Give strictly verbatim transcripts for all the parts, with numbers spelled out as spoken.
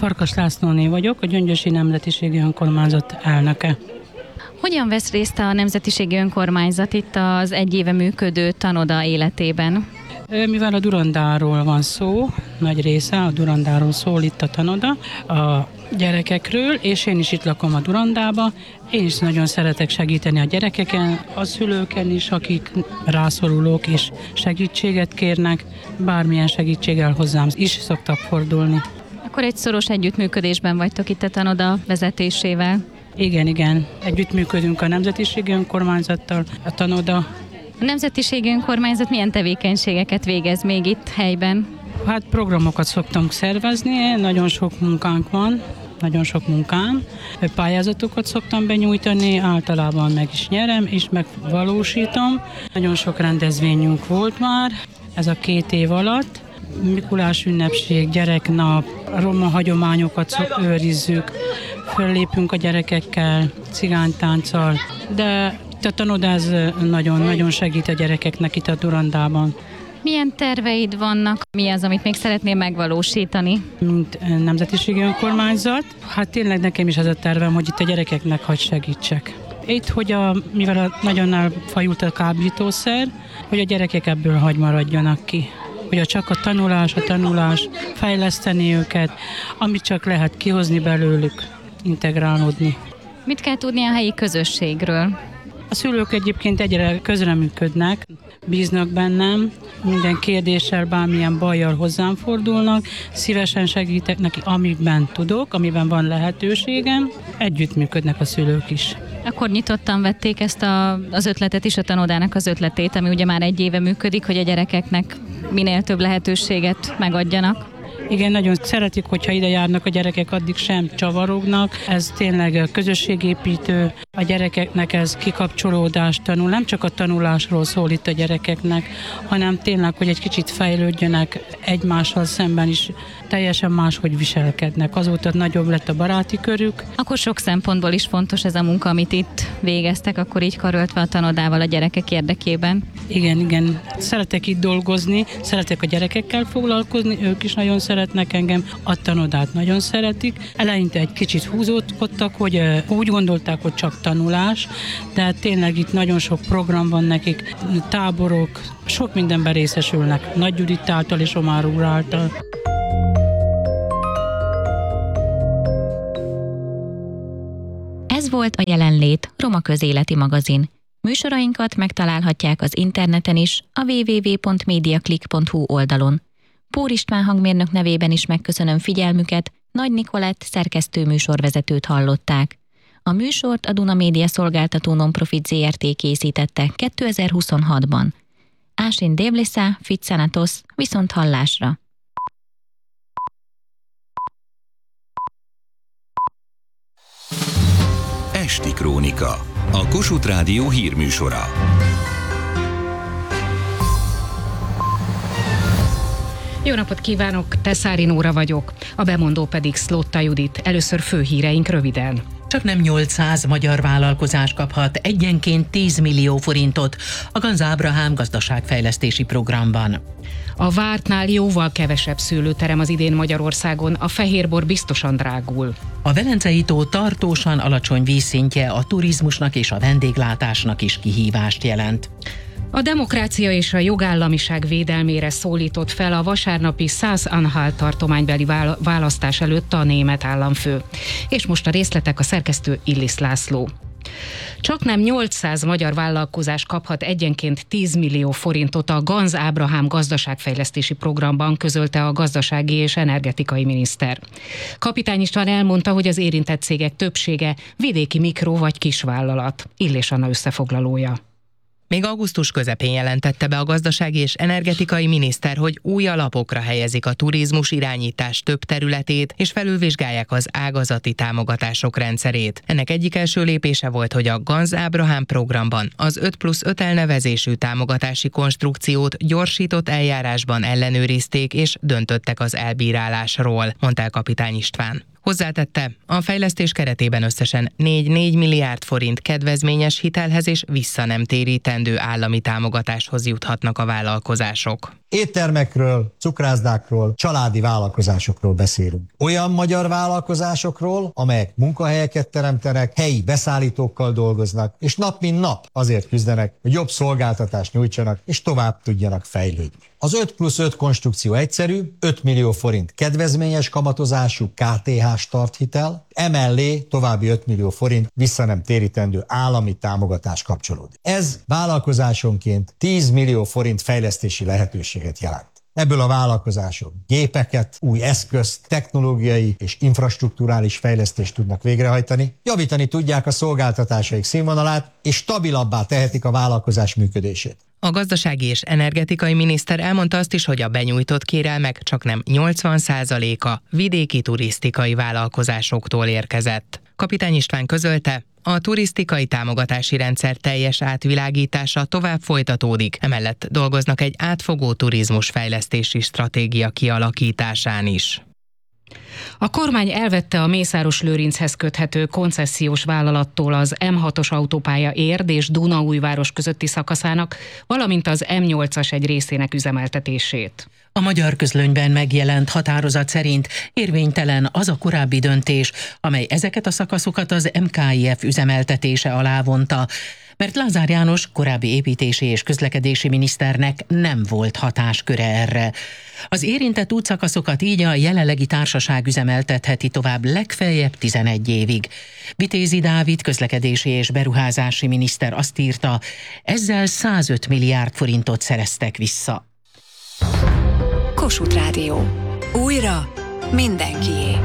Farkas Lászlóné vagyok, a Gyöngyösi Nemzetiségi Önkormányzat elnöke. Hogyan vesz részt a Nemzetiségi Önkormányzat itt az egy éve működő tanoda életében? Mivel a Durandáról van szó, nagy része a Durandáról szól itt a tanoda, a gyerekekről, és én is itt lakom a Durandába. Én is nagyon szeretek segíteni a gyerekeken, a szülőken is, akik rászorulók és segítséget kérnek, bármilyen segítséggel hozzám is szoktak fordulni. Akkor egy szoros együttműködésben vagytok itt a tanoda vezetésével? Igen, igen. Együttműködünk a Nemzetiségi Önkormányzattal, a tanoda. A Nemzetiségi Önkormányzat milyen tevékenységeket végez még itt helyben? Hát programokat szoktunk szervezni, nagyon sok munkánk van, nagyon sok munkám. Pályázatokat szoktam benyújtani, általában meg is nyerem, és megvalósítom. Nagyon sok rendezvényünk volt már, ez a két év alatt. Mikulás ünnepség, gyereknap, roma hagyományokat szok, őrizzük, föllépünk a gyerekekkel, cigánytánccal, de a tanoda ez nagyon-nagyon segít a gyerekeknek itt a Durandában. Milyen terveid vannak? Mi az, amit még szeretnél megvalósítani? Mint Nemzetiségi Önkormányzat, hát tényleg nekem is az a tervem, hogy itt a gyerekeknek hadd segítsek. Itt, hogy a, mivel a, nagyon elfajult a kábítószer, hogy a gyerekek ebből hagy maradjanak ki. Hogy csak a tanulás, a tanulás, fejleszteni őket, amit csak lehet kihozni belőlük, integrálódni. Mit kell tudni a helyi közösségről? A szülők egyébként egyre közreműködnek, bíznak bennem, minden kérdéssel, bármilyen bajjal hozzám fordulnak, szívesen segítek neki, amiben tudok, amiben van lehetőségem, együttműködnek a szülők is. Akkor nyitottan vették ezt a, az ötletet is, a tanodának az ötletét, ami ugye már egy éve működik, hogy a gyerekeknek minél több lehetőséget megadjanak. Igen, nagyon szeretik, hogyha ide járnak a gyerekek, addig sem csavarognak. Ez tényleg közösségépítő, a gyerekeknek ez kikapcsolódást tanul. Nem csak a tanulásról szól itt a gyerekeknek, hanem tényleg, hogy egy kicsit fejlődjönek egymással szemben is, teljesen máshogy viselkednek. Azóta nagyobb lett a baráti körük. Akkor sok szempontból is fontos ez a munka, amit itt végeztek, akkor így karöltve a tanodával a gyerekek érdekében. Igen, igen. Szeretek itt dolgozni, szeretek a gyerekekkel foglalkozni, ők is nagyon szeretnek engem, a tanodát nagyon szeretik. Eleinte egy kicsit húzódtak, hogy úgy gondolták, hogy csak tanulás, de tényleg itt nagyon sok program van nekik, táborok, sok mindenben részesülnek, Nagy Judit által és Omár úr által. Ez volt a Jelenlét, Roma Közéleti Magazin. Műsorainkat megtalálhatják az interneten is, a double-u double-u double-u pont mediaclick pont hu oldalon. Pór István hangmérnök nevében is megköszönöm figyelmüket, Nagy Nikolett szerkesztő műsorvezetőt hallották. A műsort a Duna Média Szolgáltató Nonprofit zé er té készítette kétezer-huszonhatban. Ásin Dévlésza, Fitszánatosz, viszont hallásra! Esti Krónika, a Kossuth Rádió hírműsora. Jó napot kívánok, Teszári Nóra vagyok, a bemondó pedig Szlotta Judit. Először főhíreink röviden. Csak nem nyolcszáz magyar vállalkozás kaphat egyenként tíz millió forintot a Ganz Ábrahám gazdaságfejlesztési programban. A vártnál jóval kevesebb szőlőterem az idén Magyarországon, a fehérbor biztosan drágul. A Velencei tó tartósan alacsony vízszintje a turizmusnak és a vendéglátásnak is kihívást jelent. A demokrácia és a jogállamiság védelmére szólított fel a vasárnapi Szász-Anhalt tartománybeli választás előtt a német államfő. És most a részletek, a szerkesztő Illis László. Csaknem nyolcszáz magyar vállalkozás kaphat egyenként tíz millió forintot a Ganz Ábrahám gazdaságfejlesztési programban, közölte a gazdasági és energetikai miniszter. Kapitány István elmondta, hogy az érintett cégek többsége vidéki mikro- vagy kisvállalat. Illés Anna összefoglalója. Még augusztus közepén jelentette be a gazdasági és energetikai miniszter, hogy új alapokra helyezik a turizmus irányítás több területét, és felülvizsgálják az ágazati támogatások rendszerét. Ennek egyik első lépése volt, hogy a Ganz Ábrahám programban az öt plusz öt elnevezésű támogatási konstrukciót gyorsított eljárásban ellenőrizték és döntöttek az elbírálásról, mondta el Kapitány István. Hozzátette, a fejlesztés keretében összesen négy-négy milliárd forint kedvezményes hitelhez és vissza nem térítendő állami támogatáshoz juthatnak a vállalkozások. Éttermekről, cukrászdákról, családi vállalkozásokról beszélünk. Olyan magyar vállalkozásokról, amelyek munkahelyeket teremtenek, helyi beszállítókkal dolgoznak, és nap mint nap azért küzdenek, hogy jobb szolgáltatást nyújtsanak, és tovább tudjanak fejlődni. Az öt plusz öt konstrukció egyszerű, öt millió forint kedvezményes kamatozású ká té há starthitel, emellé további öt millió forint vissza nem térítendő állami támogatás kapcsolódik. Ez vállalkozásonként tíz millió forint fejlesztési lehetőséget jelent. Ebből a vállalkozások gépeket, új eszközt, technológiai és infrastrukturális fejlesztést tudnak végrehajtani, javítani tudják a szolgáltatásaik színvonalát, és stabilabbá tehetik a vállalkozás működését. A gazdasági és energetikai miniszter elmondta azt is, hogy a benyújtott kérelmek csaknem nyolcvan százaléka vidéki turisztikai vállalkozásoktól érkezett. Kapitány István közölte, a turisztikai támogatási rendszer teljes átvilágítása tovább folytatódik, emellett dolgoznak egy átfogó turizmusfejlesztési stratégia kialakításán is. A kormány elvette a Mészáros Lőrinchez köthető koncesziós vállalattól az em hatos autópálya Érd és Dunaújváros közötti szakaszának, valamint az em nyolcas egy részének üzemeltetését. A Magyar Közlönyben megjelent határozat szerint érvénytelen az a korábbi döntés, amely ezeket a szakaszokat az em ká i ef üzemeltetése alá vonta, mert Lázár János korábbi építési és közlekedési miniszternek nem volt hatásköre erre. Az érintett útszakaszokat így a jelenlegi társaság üzemeltetheti tovább legfeljebb tizenegy évig. Vitézi Dávid közlekedési és beruházási miniszter azt írta, ezzel százöt milliárd forintot szereztek vissza. Kossuth Rádió. Újra mindenkié.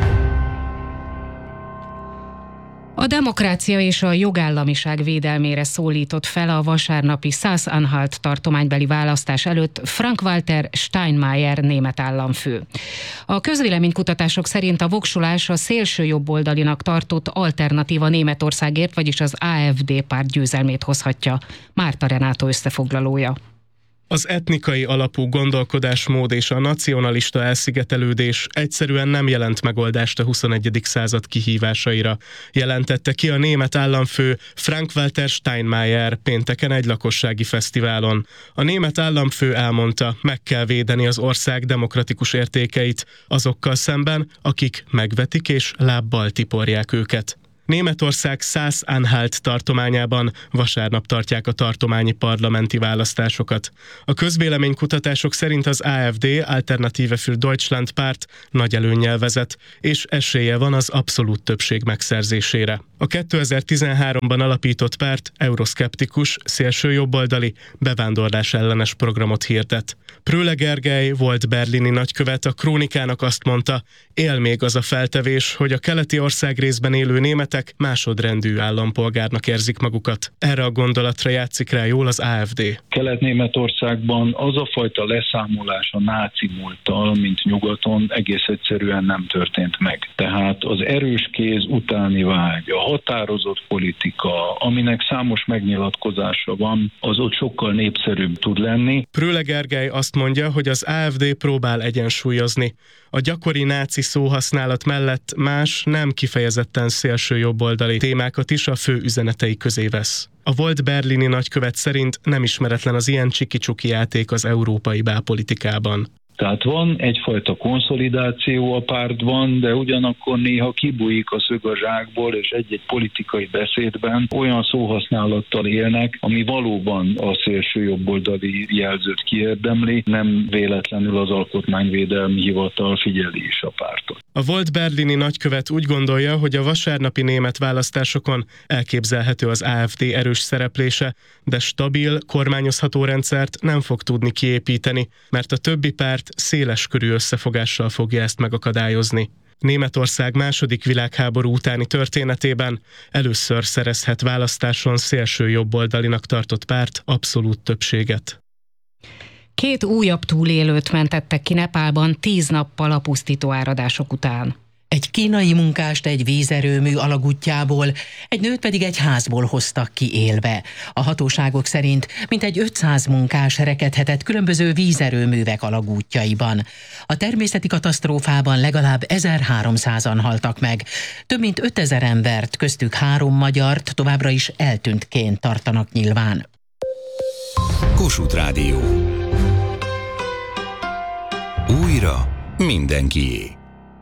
A demokrácia és a jogállamiság védelmére szólított fel a vasárnapi Szász-Anhalt tartománybeli választás előtt Frank-Walter Steinmeier német államfő. A közvéleménykutatások szerint a voksolás a szélső jobboldalinak tartott Alternatíva Németországért, vagyis az á ef dé párt győzelmét hozhatja. Márta Renátó összefoglalója. Az etnikai alapú gondolkodásmód és a nacionalista elszigetelődés egyszerűen nem jelent megoldást a huszonegyedik század kihívásaira, jelentette ki a német államfő Frank-Walter Steinmeier pénteken egy lakossági fesztiválon. A német államfő elmondta, meg kell védeni az ország demokratikus értékeit azokkal szemben, akik megvetik és lábbal tiporják őket. Németország Szász-Anhalt tartományában vasárnap tartják a tartományi parlamenti választásokat. A közvéleménykutatások szerint az á ef dé, Alternative für Deutschland párt nagy előnnyel vezet, és esélye van az abszolút többség megszerzésére. A kétezer-tizenháromban alapított párt euroszkeptikus, szélsőjobboldali, bevándorlás ellenes programot hirdet. Pröhle Gergely volt berlini nagykövet, a Krónikának azt mondta, él még az a feltevés, hogy a keleti országrészben élő németek másodrendű állampolgárnak érzik magukat. Erre a gondolatra játszik rá jól az á ef dé. Kelet-Németországban az a fajta leszámolás a náci múlttal, mint nyugaton, egész egyszerűen nem történt meg. Tehát az erős kéz utáni vágy, a határozott politika, aminek számos megnyilatkozása van, az ott sokkal népszerűbb tud lenni. Pröhle Gergely azt mondja, hogy az á ef dé próbál egyensúlyozni. A gyakori náci szóhasználat mellett más, nem kifejezetten szélsőjobboldali témákat is a fő üzenetei közé vesz. A volt berlini nagykövet szerint nem ismeretlen az ilyen csiki-csuki játék az európai belpolitikában. Tehát van egyfajta konszolidáció a pártban, de ugyanakkor néha kibújik a szög a zsákból, és egy-egy politikai beszédben olyan szóhasználattal élnek, ami valóban a szélső jobboldali jelzőt kiérdemli, nem véletlenül az Alkotmányvédelmi Hivatal figyeli is a pártot. A volt berlini nagykövet úgy gondolja, hogy a vasárnapi német választásokon elképzelhető az á ef dé erős szereplése, de stabil, kormányozható rendszert nem fog tudni kiépíteni, mert a többi párt széles körű összefogással fogja ezt megakadályozni. Németország második világháború utáni történetében először szerezhet választáson szélső jobboldalinak tartott párt abszolút többséget. Két újabb túlélőt mentettek ki Nepálban tíz nappal a pusztító áradások után. Egy kínai munkást egy vízerőmű alagútjából, egy nőt pedig egy házból hoztak ki élve. A hatóságok szerint mintegy ötszáz munkás rekedhetett különböző vízerőművek alagútjaiban. A természeti katasztrófában legalább ezerháromszázan haltak meg. Több mint ötezer embert, köztük három magyart továbbra is eltűntként tartanak nyilván. Kossuth Rádió. Újra mindenkié.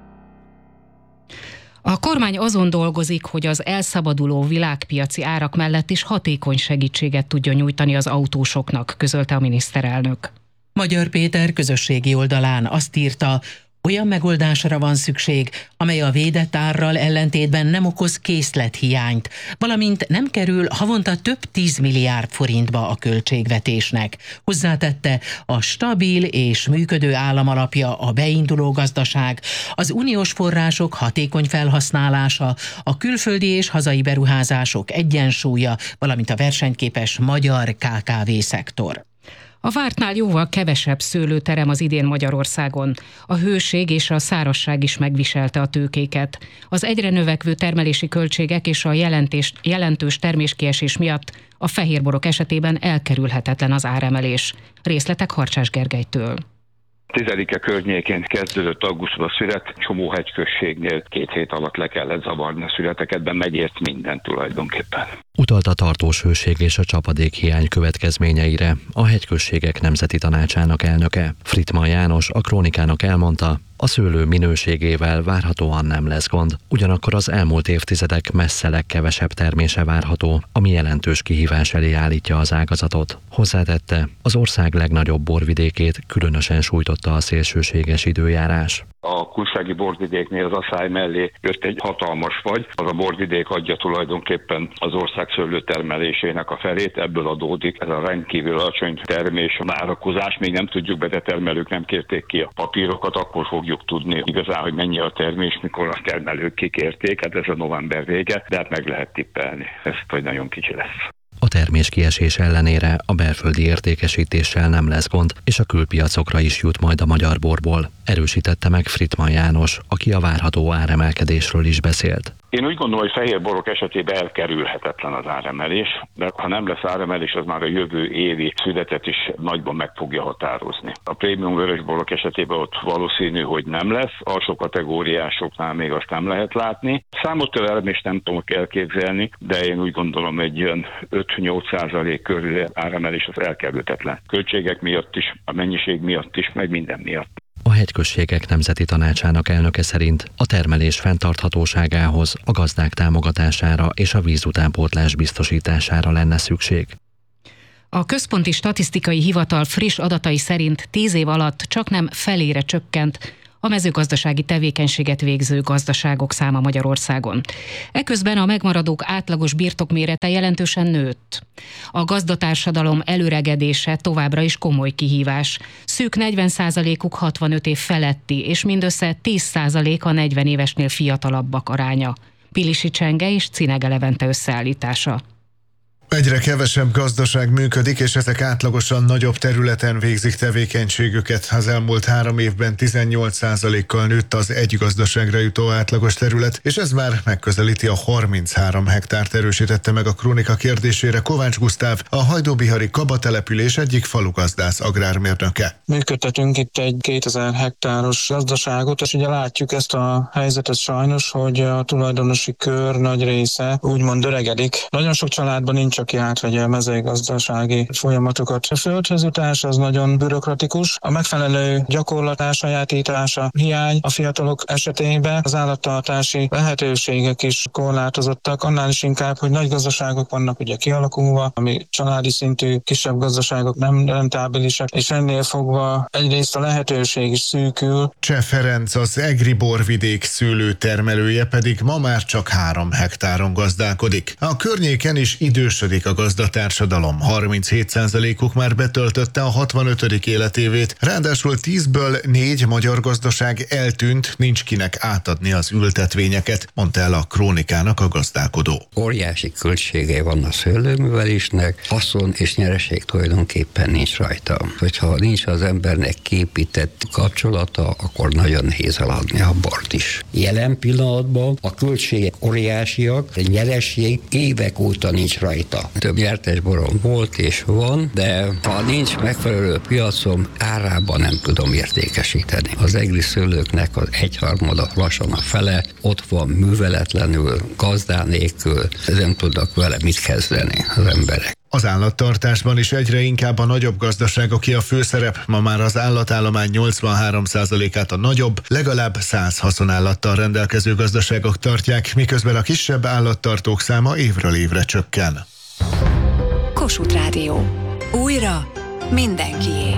A kormány azon dolgozik, hogy az elszabaduló világpiaci árak mellett is hatékony segítséget tudjon nyújtani az autósoknak, közölte a miniszterelnök. Magyar Péter közösségi oldalán azt írta, olyan megoldásra van szükség, amely a védett árral ellentétben nem okoz készlethiányt, valamint nem kerül havonta több tízmilliárd forintba a költségvetésnek. Hozzátette, a stabil és működő állam alapja a beinduló gazdaság, az uniós források hatékony felhasználása, a külföldi és hazai beruházások egyensúlya, valamint a versenyképes magyar ká ká vé szektor. A vártnál jóval kevesebb szőlőterem az idén Magyarországon. A hőség és a szárazság is megviselte a tőkéket. Az egyre növekvő termelési költségek és a jelentés, jelentős terméskiesés miatt a fehérborok esetében elkerülhetetlen az áremelés. Részletek Harcsás Gergelytől. Tizedike környékén kezdődött augusztusban szület, csomó hegyközségnél két hét alatt le kellett zavarni a születeket, megért minden tulajdonképpen. Utalt a tartós hőség és a csapadékhiány következményeire a Hegyközségek Nemzeti Tanácsának elnöke. Frittmann János a Krónikának elmondta, a szőlő minőségével várhatóan nem lesz gond, ugyanakkor az elmúlt évtizedek messze legkevesebb termése várható, ami jelentős kihívás elé állítja az ágazatot. Hozzátette, az ország legnagyobb borvidékét különösen sújtotta a szélsőséges időjárás. A kunsági borvidéknél az Asszály mellé jött egy hatalmas fagy. Az a borvidék adja tulajdonképpen az ország szőlőtermelésének a felét, ebből adódik ez a rendkívül alacsony termés, a várakozás. Még nem tudjuk be, de termelők nem kérték ki a papírokat, akkor fogjuk tudni igazán, hogy mennyi a termés, mikor a termelők kikérték. Hát ez a november vége, de hát meg lehet tippelni. Ez hogy nagyon kicsi lesz. A terméskiesés ellenére a belföldi értékesítéssel nem lesz gond, és a külpiacokra is jut majd a magyar borból, erősítette meg Frittmann János, aki a várható áremelkedésről is beszélt. Én úgy gondolom, hogy fehér borok esetében elkerülhetetlen az áremelés, de ha nem lesz áremelés, az már a jövő évi születet is nagyban meg fogja határozni. A prémium vörösborok esetében ott valószínű, hogy nem lesz, alsó kategóriásoknál még azt nem lehet látni. Számottevően is nem tudok elképzelni, de én úgy gondolom, egy olyan öt-nyolc százalék körül áremelés az elkerülhetetlen. Költségek miatt is, a mennyiség miatt is, meg minden miatt. A Hegyközségek Nemzeti Tanácsának elnöke szerint a termelés fenntarthatóságához, a gazdák támogatására és a vízutánpótlás biztosítására lenne szükség. A Központi Statisztikai Hivatal friss adatai szerint tíz év alatt csaknem felére csökkent a mezőgazdasági tevékenységet végző gazdaságok száma Magyarországon. Eközben a megmaradók átlagos birtokmérete jelentősen nőtt. A gazdatársadalom előregedése továbbra is komoly kihívás. Szűk negyven százalékuk hatvanöt év feletti, és mindössze tíz százalék a negyven évesnél fiatalabbak aránya. Pilisi Csenge és Cinege Levente összeállítása. Egyre kevesebb gazdaság működik, és ezek átlagosan nagyobb területen végzik tevékenységüket. Az elmúlt három évben tizennyolc százalékkal nőtt az egy gazdaságra jutó átlagos terület, és ez már megközelíti a harminchárom hektárt, erősítette meg a Krónika kérdésére Kovács Gusztáv, a hajdúbihari Kaba település egyik falugazdász agrármérnöke. Működtetünk itt egy kétezer hektáros gazdaságot, és ugye látjuk ezt a helyzetet sajnos, hogy a tulajdonosi kör nagy része úgymond öregedik. Nagyon sok családban nincs, aki átvegye a mezőgazdasági folyamatokat. A földhöz jutás az nagyon bürokratikus, a megfelelő gyakorlat elsajátítása hiány a fiatalok esetében, az állattartási lehetőségek is korlátozottak, annál is inkább, hogy nagy gazdaságok vannak ugye kialakulva, ami családi szintű kisebb gazdaságok nem rentábilisek, és ennél fogva egyrészt a lehetőség is szűkül. Cseh Ferenc, az egri borvidék szőlőtermelője pedig ma már csak három hektáron gazdálkodik. A környéken is idős erősödik a gazdatársadalom. harminchét százalékuk már betöltötte a hatvanötödik életévét, ráadásul tízből négy magyar gazdaság eltűnt, nincs kinek átadni az ültetvényeket, mondta el a Krónikának a gazdálkodó. Óriási költségei van a szőlőművelésnek, haszon és nyereség tulajdonképpen nincs rajta. Hogyha nincs az embernek képített kapcsolata, akkor nagyon nehéz eladni a bort is. Jelen pillanatban a költségek óriásiak, a nyereség évek óta nincs rajta. Több nyertes borom volt és van, de ha nincs megfelelő piacom, árában nem tudom értékesíteni. Az egri szőlőknek az egyharmada, lassan a fele, ott van műveletlenül, gazdán nélkül, nem tudnak vele mit kezdeni az emberek. Az állattartásban is egyre inkább a nagyobb gazdaságoké a főszerep. Ma már az állatállomány nyolcvanhárom százalékát a nagyobb, legalább száz haszonállattal rendelkező gazdaságok tartják, miközben a kisebb állattartók száma évről évre csökken. Kossuth Rádió. Újra mindenkié.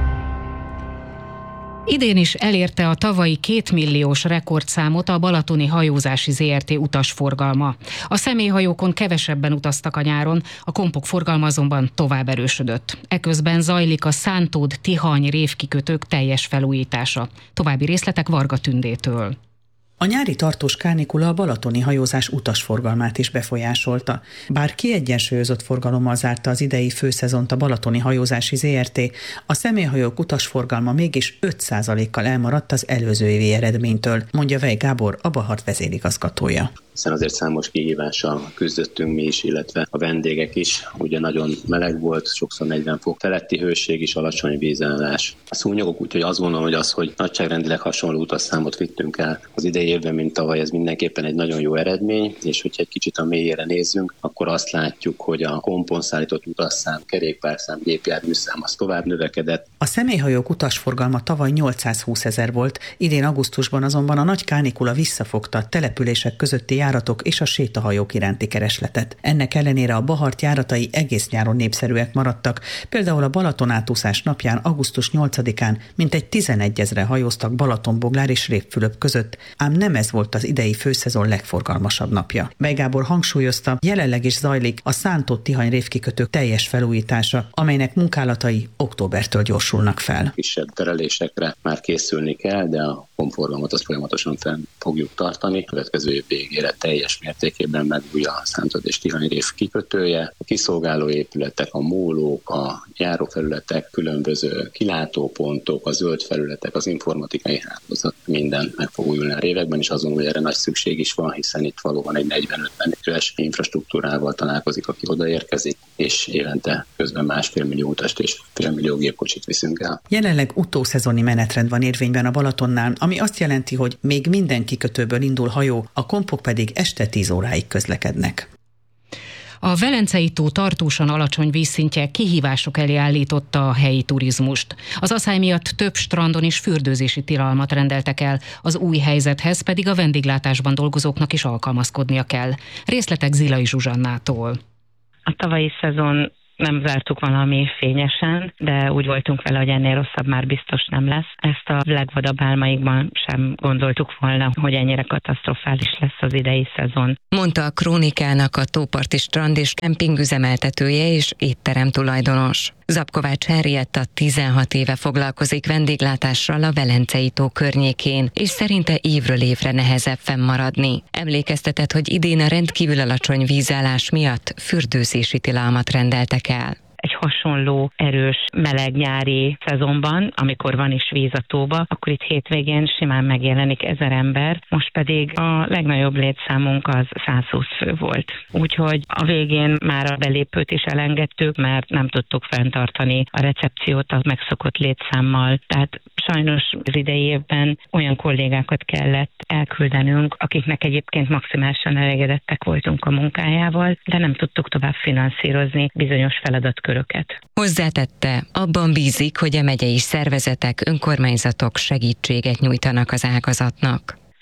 Idén is elérte a tavalyi kétmilliós rekordszámot a Balatoni Hajózási zé er té utasforgalma. A személyhajókon kevesebben utaztak a nyáron, a kompok forgalma azonban tovább erősödött. Eközben zajlik a Szántód-Tihany révkikötők teljes felújítása. További részletek Varga Tündétől. A nyári tartós kánikula a balatoni hajózás utasforgalmát is befolyásolta. Bár kiegyensúlyozott forgalommal zárta az idei főszezont a Balatoni Hajózási zé er té, a személyhajók utasforgalma mégis öt százalékkal elmaradt az előző évi eredménytől, mondja Vej Gábor, a Bahart vezérigazgatója. Hiszen azért számos kihívással küzdöttünk mi is, illetve a vendégek is. Ugye nagyon meleg volt, sokszor negyven fok feletti hőség és alacsony vízállás. A szúnyogok, úgyhogy azt gondolom, hogy az, hogy nagyságrendileg hasonló utasszámot vittünk el az idei évben, mint tavaly, ez mindenképpen egy nagyon jó eredmény, és hogyha egy kicsit a mélyére nézzünk, akkor azt látjuk, hogy a kompon szállított utasszám, kerékpárszám, gépjárműszám az tovább növekedett. A személyhajók utasforgalma tavaly nyolcszázhúszezer volt, idén augusztusban azonban a nagy kánikula visszafogta a települések közötti járatok és a sétahajók iránti keresletet. Ennek ellenére a Bahart járatai egész nyáron népszerűek maradtak, például a Balaton átúszás napján, augusztus nyolcadikán mintegy tizenegyezren hajóztak Balatonboglár és Révfülöp között, ám nem ez volt az idei főszezon legforgalmasabb napja. Vej Gábor hangsúlyozta, jelenleg is zajlik a Szántód-Tihany révkikötők teljes felújítása, amelynek munkálatai októbertől gyorsulnak fel. Kisebb terelésekre már készülni kell, de a kompforgalmat azt folyamatosan fenn fogjuk tartani. Következő év végére teljes mértékében megújul a Szántód és Tihany rév kikötője. A kiszolgáló épületek, a mólók, a járófelületek, különböző kilátópontok, a zöld felületek, az informatikai hálózat, minden meg fog újulni a révekben, és azon, hogy erre nagy szükség is van, hiszen itt valóban egy negyven-ötven éves infrastruktúrával találkozik, aki odaérkezik, és évente közben másfél millió utast és fél millió gépkocsit viszünk el. Jelenleg utószezoni menetrend van érvényben a Balatonnál, ami azt jelenti, hogy még minden kikötőből indul hajó, a kompok pedig este tíz óráig közlekednek. A Velencei tó tartósan alacsony vízszintje kihívások elé állította a helyi turizmust. Az aszály miatt több strandon is fürdőzési tilalmat rendeltek el, az új helyzethez pedig a vendéglátásban dolgozóknak is alkalmazkodnia kell. Részletek Zilai Zsuzsannától. A tavalyi szezon nem zártuk valami fényesen, de úgy voltunk vele, hogy ennél rosszabb már biztos nem lesz. Ezt a legvadabb álmaikban sem gondoltuk volna, hogy ennyire katasztrofális lesz az idei szezon. Mondta a Krónikának a tóparti strand és kemping üzemeltetője és étterem tulajdonos. Zabkovács Henrietta tizenhat éve foglalkozik vendéglátással a Velencei tó környékén, és szerinte évről évre nehezebb fennmaradni. Emlékeztetett, hogy idén a rendkívül alacsony vízállás miatt fürdőzési tilalmat rendeltek el. Egy hasonló erős, meleg nyári szezonban, amikor van is víz a tóba, akkor itt hétvégén simán megjelenik ezer ember, most pedig a legnagyobb létszámunk az százhúsz fő volt. Úgyhogy a végén már a belépőt is elengedtük, mert nem tudtuk fenntartani a recepciót a megszokott létszámmal. Tehát sajnos az idei évben olyan kollégákat kellett elküldenünk, akiknek egyébként maximálisan elégedettek voltunk a munkájával, de nem tudtuk tovább finanszírozni bizonyos feladatköröket. Hozzátette, abban bízik, hogy a megyei szervezetek, önkormányzatok segítséget nyújtanak az ágazatnak.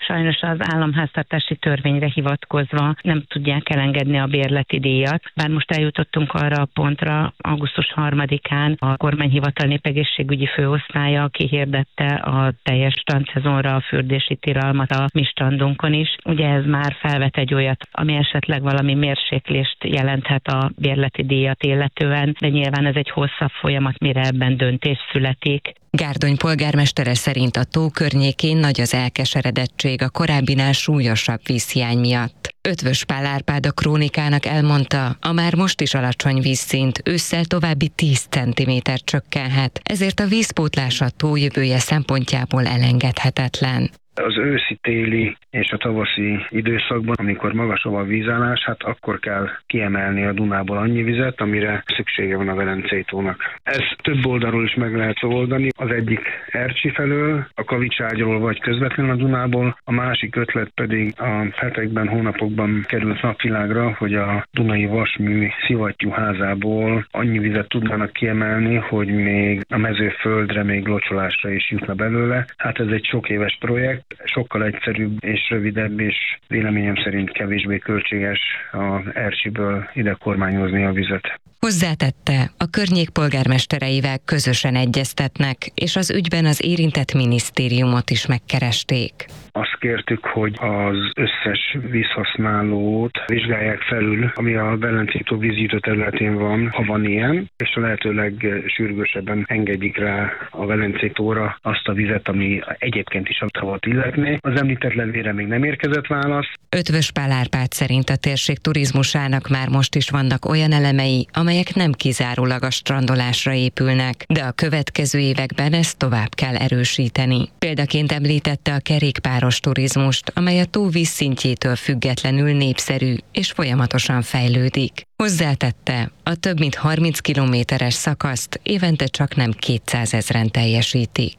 sajnos az államháztartási törvényre hivatkozva nem tudják elengedni a bérleti díjat. Bár most eljutottunk arra a pontra, augusztus harmadikán a kormányhivatal népegészségügyi főosztálya kihirdette a teljes strandszezonra a fürdési tilalmat a mi strandunkon is. Ugye ez már felvet egy olyat, ami esetleg valami mérséklést jelenthet a bérleti díjat illetően, de nyilván ez egy hosszabb folyamat, mire ebben döntés születik. Gárdony polgármestere szerint a tó környékén nagy az elkeseredettség a korábbinál súlyosabb vízhiány miatt. Ötvös Pál Árpád a Krónikának elmondta, a már most is alacsony vízszint ősszel további tíz centiméter csökkenhet, ezért a vízpótlás a tó jövője szempontjából elengedhetetlen. Az őszi-téli és a tavaszi időszakban, amikor magasabb a vízállás, hát akkor kell kiemelni a Dunából annyi vizet, amire szüksége van a Velencei tónak. Ezt több oldalról is meg lehet oldani. Az egyik Ercsi felől, a Kavicságról vagy közvetlenül a Dunából, a másik ötlet pedig a hetekben, hónapokban került napvilágra, hogy a Dunai Vasmű szivattyúházából annyi vizet tudnának kiemelni, hogy még a mezőföldre, még locsolásra is jutna belőle. Hát ez egy sok éves projekt, sokkal egyszerűbb és rövidebb, és véleményem szerint kevésbé költséges az Ercsiből ide kormányozni a vizet. Hozzátette, a környék polgármestereivel közösen egyeztetnek, és az ügyben az érintett minisztériumot is megkeresték. Azt kértük, hogy az összes vízhasználót vizsgálják felül, ami a Velencei tó vízgyűjtő területén van, ha van ilyen, és a lehetőleg sürgősebben engedjék rá a Velencei tóra azt a vizet, ami egyébként is a tavat illetné. Az említett levélre még nem érkezett válasz. Ötvös Pál Árpád szerint a térség turizmusának már most is vannak olyan elemei, amelyek nem kizárólag a strandolásra épülnek, de a következő években ezt tovább kell erősíteni. Példaként említette a kerékpáros turizmust, amely a tó vízszintjétől függetlenül népszerű és folyamatosan fejlődik. Hozzátette, a több mint harminc kilométeres szakaszt évente csak nem kétszázezren teljesítik.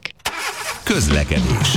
Közlekedés.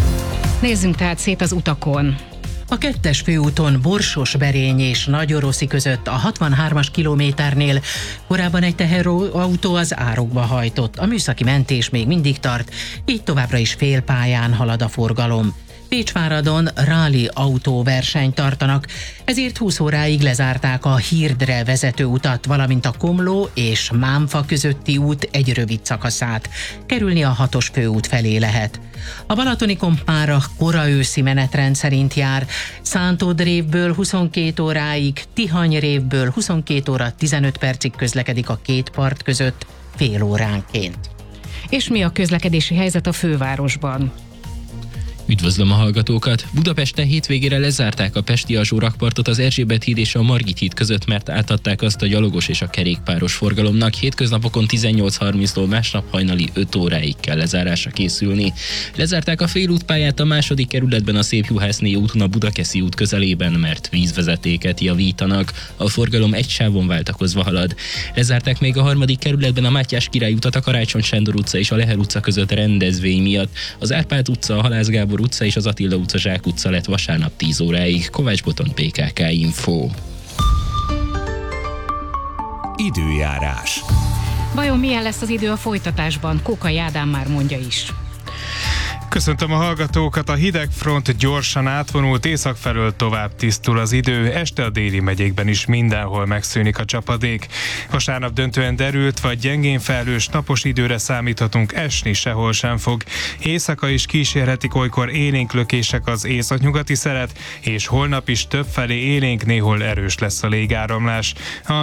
Nézzünk tehát szét az utakon. A kettes főúton Borsos-Berény és Nagyoroszi között a hatvanhármas kilométernél korábban egy teherautó az árokba hajtott. A műszaki mentés még mindig tart, így továbbra is félpályán halad a forgalom. Pécsváradon rally autóversenyt tartanak, ezért húsz óráig lezárták a Hirdre vezető utat, valamint a Komló és Mámfa közötti út egy rövid szakaszát. Kerülni a hatos főút felé lehet. A balatoni kompára kora őszi menetrend szerint jár, Szántódrévből huszonkét óráig, Tihanyrévből huszonkét óra tizenöt percig közlekedik a két part között fél óránként. És mi a közlekedési helyzet a fővárosban? Üdvözlöm a hallgatókat! Budapesten hétvégére lezárták a Pesti-Alsó rakpartot az Erzsébet híd és a Margit híd között, mert átadták azt a gyalogos és a kerékpáros forgalomnak. Hétköznapokon tizennyolc harminctól másnap hajnali öt óráig kell lezárásra készülni. Lezárták a félútpályát a második kerületben a Szépjuhászné úton a Budakeszi út közelében, mert vízvezetéket javítanak. A forgalom egy sávon váltakozva halad. Lezárták még a harmadik kerületben a Mátyás Király utat a Karácsony Sándor utca és a Leher utca között rendezvény miatt. Az Árpád utca, a Halász Gábor utca és az Attila utca, Zsák utca lett vasárnap tíz óráig. Kovács Boton, pé ká ká Info. Időjárás. Vajon milyen lesz az idő a folytatásban? Kókai Ádám már mondja is. Köszöntöm a hallgatókat, a hidegfront gyorsan átvonult, észak felől tovább tisztul az idő, este a déli megyékben is mindenhol megszűnik a csapadék. Vasárnap döntően derült vagy gyengén felhős napos időre számíthatunk, esni sehol sem fog. Éjszaka is kísérhetik olykor élénk lökések az északnyugati szeret, és holnap is többfelé élénk, néhol erős lesz a légáramlás. A